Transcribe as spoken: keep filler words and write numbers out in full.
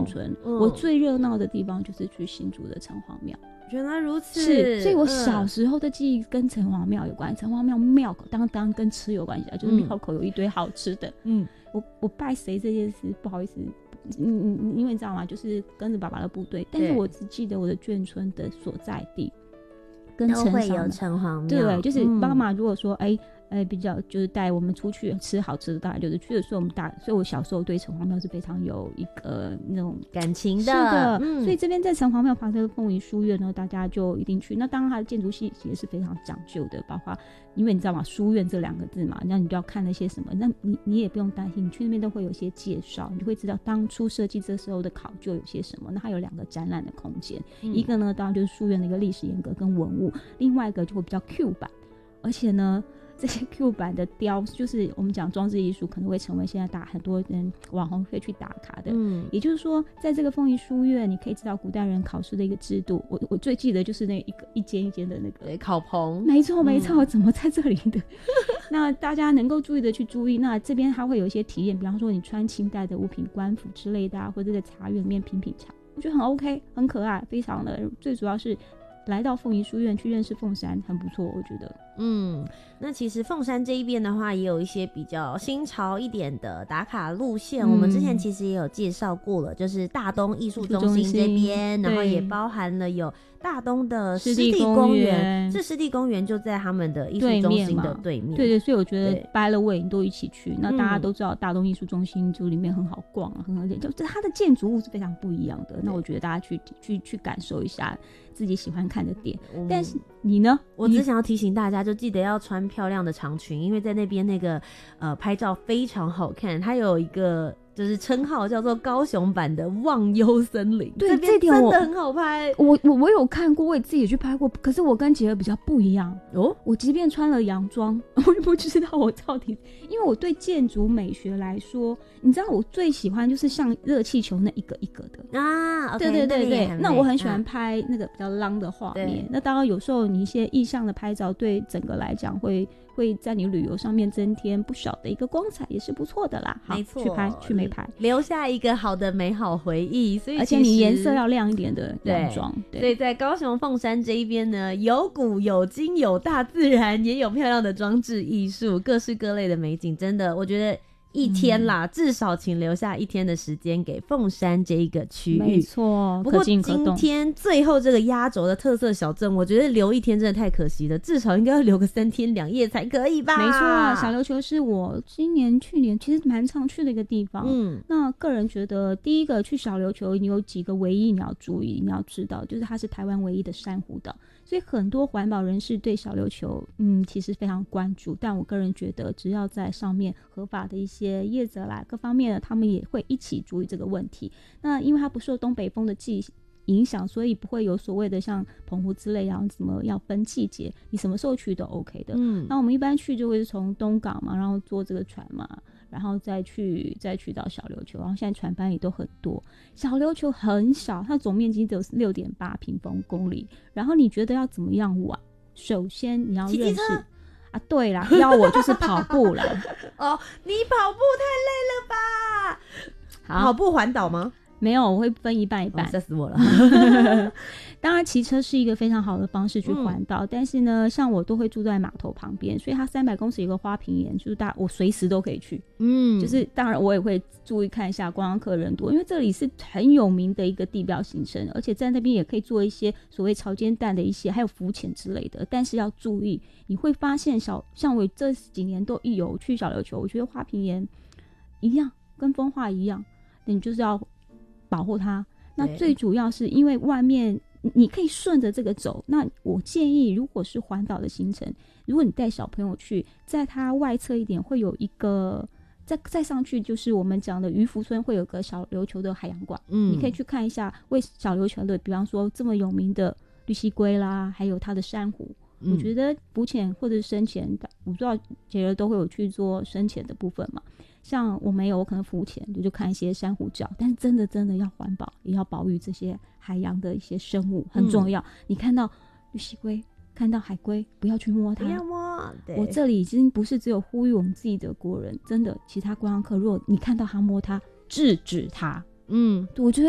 村、 嗯、 我最热闹的地方就是去新竹的城隍庙。 原来如此， 是，所以我小时候的记忆跟城隍庙有关。城隍庙庙口当当跟吃有关系啊，就是庙口有一堆好吃的。嗯，我我拜谁这件事不好意思，嗯嗯，因为你知道吗？就是跟着爸爸的部队，但是我只记得我的眷村的所在地跟城都会有城隍庙。 对，就是妈妈如果说哎。嗯呃，比较就是带我们出去吃好吃的，大概就是去的时候我们大，所以我小时候对城隍庙是非常有一个那种感情的。 是的， 嗯、 所以这边在城隍庙旁边的凤仪书院呢，大家就一定去。那当然它的建筑系也是非常讲究的，包括因为你知道吗，书院这两个字嘛，那你就要看那些什么，那你你也不用担心，你去那边都会有一些介绍，你就会知道当初设计这时候的考究有些什么。那它有两个展览的空间、嗯，一个呢当然就是书院的一个历史沿革跟文物，另外一个就会比较 Q 版，而且呢。这些 Q 版的雕，就是我们讲装置艺术，可能会成为现在大很多人网红可以去打卡的。嗯，也就是说，在这个凤仪书院，你可以知道古代人考试的一个制度。我我最记得就是那一个一间一间的那个考棚， 没错没错、嗯，怎么在这里的？那大家能够注意的去注意。那这边它会有一些体验，比方说你穿清代的物品、官服之类的啊，或者在茶园里面品品茶，我觉得很 OK， 很可爱，非常的。最主要是来到凤仪书院去认识凤山，很不错，我觉得。 嗯，那其实凤山这一边的话也有一些比较新潮一点的打卡路线、嗯、我们之前其实也有介绍过了，就是大东艺术中心这边，然后也包含了有大东的湿地公园，这湿地公园就在他们的艺术中心的对面， 对对，所以我觉得掰了位都一起去。那大家都知道大东艺术中心就里面很好逛啊，很好就它的建筑物是非常不一样的，那我觉得大家去去去感受一下自己喜欢看的点、嗯、但是你呢？ 我只想要提醒大家，就记得要穿漂亮的长裙，因为在那边那个呃拍照非常好看，它有一个就是称号叫做高雄版的忘忧森林， 对， 这边真的很好拍。 我我我有看过，我也自己也去拍过，可是我跟杰儿比较不一样哦。 我即便穿了洋装，我也不知道我到底，因为我对建筑美学来说，你知道我最喜欢就是像热气球那一个一个的啊。Okay, 对对对对，那, 那我很喜欢啊拍那个比较浪的画面。那当然有时候你一些意象的拍照，对整个来讲会会在你旅游上面增添不少的一个光彩，也是不错的啦。 没错， 去拍去美拍， 留下一个好的美好回忆。所以而且你颜色要亮一点的洋装。 对，所以在高雄凤山这一边呢，有古有今有大自然，也有漂亮的装置艺术，各式各类的美景，真的我觉得一天啦、嗯、至少请留下一天的时间给凤山这一个区域。 没错， 不过今天最后这个压轴的特色小镇，我觉得留一天真的太可惜了，至少应该要留个三天两夜才可以吧。 没错，小琉球是我今年去年其实蛮常去的一个地方。嗯，那个人觉得第一个去小琉球你有几个唯一你要注意你要知道，就是它是台湾唯一的珊瑚岛，所以很多环保人士对小琉球嗯其实非常关注，但我个人觉得只要在上面合法的一些业者啦各方面的，他们也会一起注意这个问题。那因为它不受东北风的季影响，所以不会有所谓的像澎湖之类啊什么要分季节，你什么时候去都 OK 的。嗯，那我们一般去就会是从东港嘛，然后坐这个船嘛，然后再去再去到小琉球，然后现在船班也都很多。小琉球很小，它总面积只有 六点八平方公里，然后你觉得要怎么样玩？首先你要认识啊，对啦，要我就是跑步啦。 哦，你跑步太累了吧？跑步环岛吗？ 没有，我会分一半一半。 吓、哦、死我了。 当然骑车是一个非常好的方式去环岛、嗯、但是呢像我都会住在码头旁边，所以它三百公尺有个花瓶岩，就是大我随时都可以去。嗯，就是当然我也会注意看一下观光客人多，因为这里是很有名的一个地标行程，而且在那边也可以做一些所谓潮间带的一些还有浮潜之类的。但是要注意，你会发现小像我这几年都一有去小琉球，我觉得花瓶岩一样跟风化一样，你就是要保护它。那最主要是因为外面你可以顺着这个走，那我建议如果是环岛的行程，如果你带小朋友去，在它外侧一点会有一个再再上去就是我们讲的渔夫村，会有个小琉球的海洋馆。嗯，你可以去看一下为小琉球的比方说这么有名的绿蜥龟啦，还有它的珊瑚、嗯、我觉得浮潜或者是深潜，我不知道杰儿都会有去做深潜的部分嘛，像我没有，我可能浮潜就就看一些珊瑚礁，但是真的真的要环保，也要保育这些海洋的一些生物，很重要、嗯、你看到绿蜥龟看到海龟不要去摸它， 不要摸。对， 我这里已经不是只有呼吁我们自己的国人，真的其他观光客如果你看到他摸它，制止他。嗯，我觉得